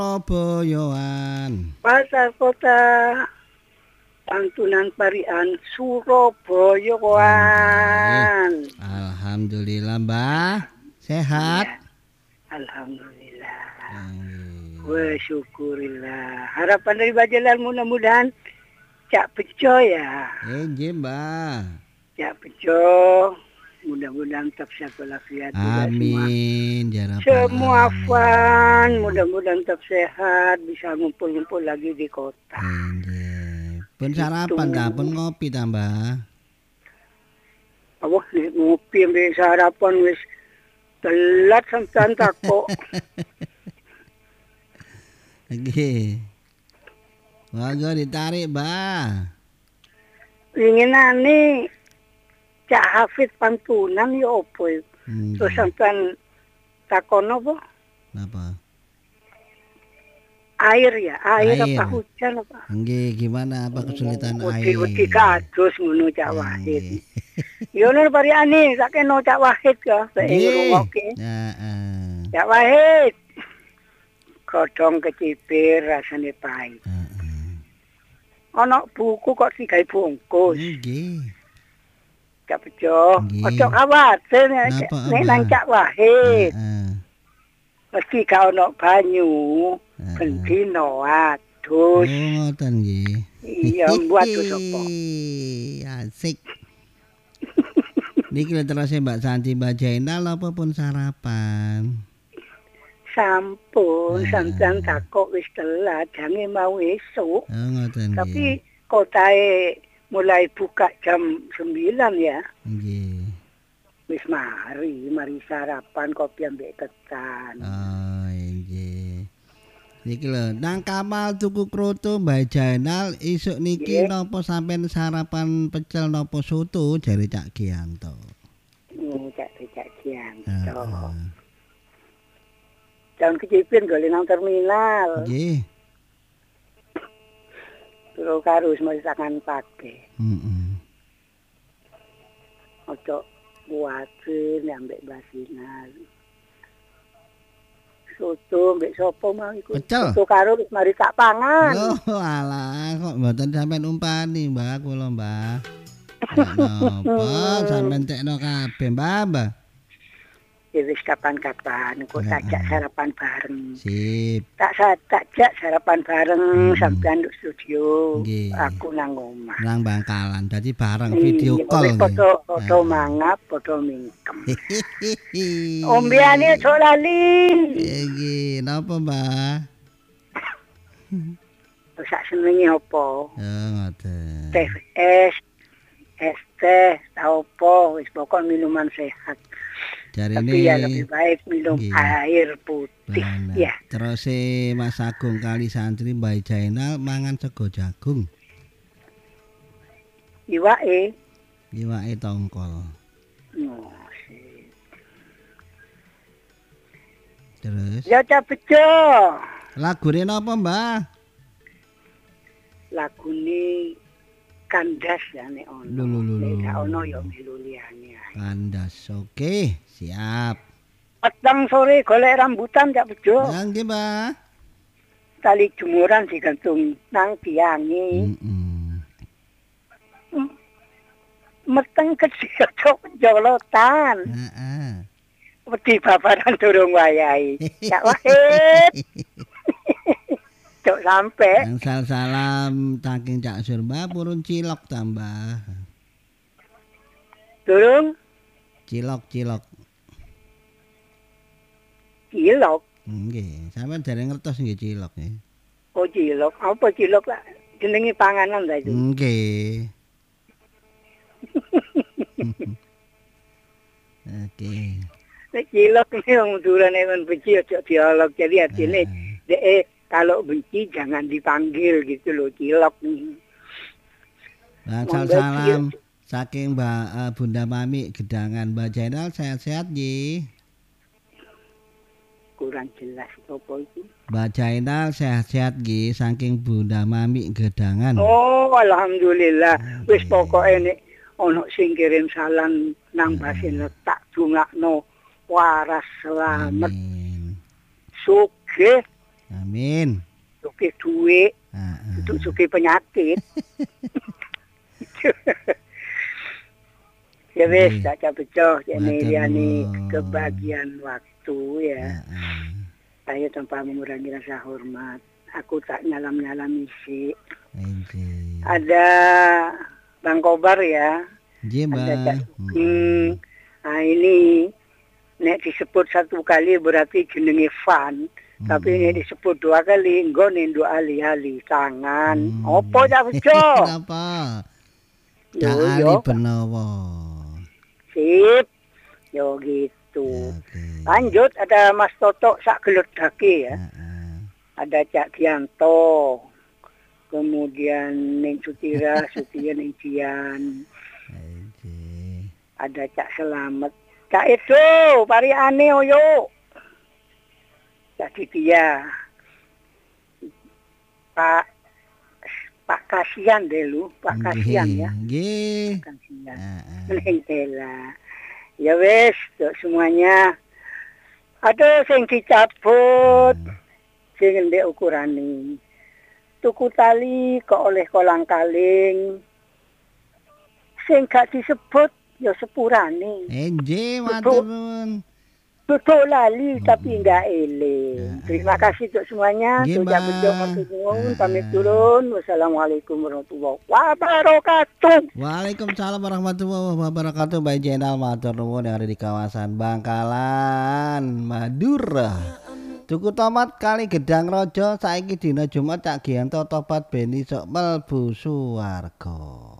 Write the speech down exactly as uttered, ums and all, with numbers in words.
Surabayaan. Pasar kota Pantunan Parian Surabaya kawan. Alhamdulillah Mbah. Sehat? Ya, alhamdulillah. Eh. Wa syukurillah. Harapan dari Bajalan mudah-mudahan Cak Bejo ya. Eh, nggih, Mbah. Cak Bejo mudah-mudahan tetap sehat walafiat juga semua. Amin ya rabbal Semua alamin. fan mudah-mudahan tetap sehat, bisa ngumpul-ngumpul lagi di kota. Eh, nggih. Pun sarapan Gitu. ta, pun ngopi ta, Mbah? Apa nih ngopi mbek sarapan wis telat sampean takok. Nggih. Monggo ditarik, Mbah. Inginane Cak Hafid Pantunan ya opo iku? Hmm, Terus sampean takon apa? Napa? Air ya, air, Air. apa hujan apa? Nggih, gimana apa kesulitan air? Wedi-wedi kados ngono Cak Nggih. Wahid. Yo nur pariane sak kena Cak Wahid ka, sak Nggih. ngrungokke. Heeh. Cak Wahid. Godhong kecipir rasane pahit. Heeh. Ana buku kok digawe bungkus. Nggih. Cak Bejo, Nggih. ojo khawatir nek Napa, nek Abah? nang Cak Wahid. Heeh. Mesti gak ono banyu, Heeh. bendino Oh, adus. ngoten nggih. Iya, buat tuh sopo. Asik. Niki lho terus Mbak Santi Mbak Jainal apa pun sarapan? Sampun, Nah. sampean takok wis telat, jange mau esuk. Oh, ngoten nggih. Tapi kotae mulai buka jam sembilan ya. Nggih. Wis mari, mari sarapan kopi ambek ketan. Oh, nggih. Niki lho, nang Kamal tuku kroto Mbak Jainal isuk niki Nggih. napa sampean sarapan pecel napa soto jare Cak Gianto. Hmm, Cak Cak Kian. Heeh. Jangan kecipin golek nang terminal. Nggih. Terus harus mau tangan pakai. Heeh. Ojo kuatir ambek basinan. Soto ambek sopo mau iku. Pecel? Soto karo wis mari tak pangan. Loh, alah kok mboten sampean umpani, Mbah, kula, Mbah. Nek napa sampean tekno kabeh, Mbah, Mbah. Ya wis kapan-kapan kok Heeh. takjak sarapan bareng. Sip. Tak sa- takjak sarapan bareng Hmm. sampean di studio. Nggih. Aku nang omah. Nang Bangkalan, dadi bareng video Iya, call. wis Podo podo Nah. mangap, podo mingkem. Ombeane ojo lali. Nggih, napa, Mbah? Terus sak senenge apa? Oh, ngoten. Teh es, es teh, tau apa, wis pokok minuman sehat. Jarine Tapi ya lebih baik minum nggih. air putih. Bener. Ya, Terus e Mas Agung kali santri Mbak Jainal mangan sego jagung. iwake. Iwake tongkol. Oh, sip. Terus Ya Cak Bejo. lagune napa, Mbah? Lagune kandas ya nek ono. Lho, lho, lho, Nek lho. gak ono ya melu liyane. Kandas. Oke, siap. Petang sore golek rambutan Cak Bejo. Ya nggih, Mbah. Tali jemuran digantung nang tiange. Heeh. Meteng kecil cok jolotan. Heeh. Wedi babaran durung wayahe. Cak Wahid. Cok sampe. Angsal salam saking Cak Surba purun cilok tambah. Durung Cilok-cilok. cilok. Nggih, sampean jare ngertos nggih cilok nggih. Oh cilok. Apa cilok lah? Jenenge panganan ta itu. Nggih. Oke. Nek cilok ini wong durane kon benci ojo dialog. Jadi artine dek kalau benci jangan dipanggil gitu loh cilok nih. Angsal Monggo, salam saking Mbak eh, Bunda Mami Gedangan Mbak Jainal sehat-sehat nggih. Kurang jelas apa itu. Mbak Jainal sehat-sehat nggih saking Bunda Mami Gedangan. Oh, alhamdulillah. Wis Oke. pokoke nek ana sing kirim salam nang basin tak dongakno waras selamat Amin. sugih Amin. Sugih duit, Heeh. untuk sugih penyakit. Ya wis, Nggih. tak becoh jane Matur liyane nuwun. kebagian waktu ya. Heeh. Saya tanpa mengurangi rasa hormat. Aku tak nyalam-nyalam isi. Nggih. Ada Bang Kobar ya. Nggih, Ada Mbah. Cak Sugeng. Nah ini nek disebut satu kali berarti jenenge Van. Tapi ini disebut dua kali, engko nduk ali-ali tangan. Hmm. Apa tak becoh? Napa? Yo Cak Ali yo. Benowo. Sip. Yo gitu. Oke. Lanjut ada Mas Toto sak geledake ya. Heeh. Ada Cak Gianto. Kemudian Neng Sutira, Sutia Neng Jian. Nggih. Ada Cak Selamat. Cak Edo, pariane oyo. Cak Ditia. Pak Pak Kasian deh lu, Pak Kasian ya. Nggih. Kasian. Heeh. Neng Ella. Ya wes, untuk semuanya. Ada sing dicabut, sing ndek ukurane. Tuku tali kok oleh kolang kaling. Sing gak disebut ya sepurane. Nggih, matur nuwun. Tutuk lali tapi enggak eling. Terima kasih untuk semuanya. Nggih, Sudah Mbak. berjumpa matur nuwun, Heeh. pamit turun. Wassalamualaikum warahmatullahi wabarakatuh. Waalaikumsalam warahmatullahi wabarakatuh. Mbak Jenal matur nuwun yang ada di kawasan Bangkalan, Madura. Tuku tomat kali Gedang Raja saiki dina Jumat Cak Gianto topat beni sok mlebu swarga.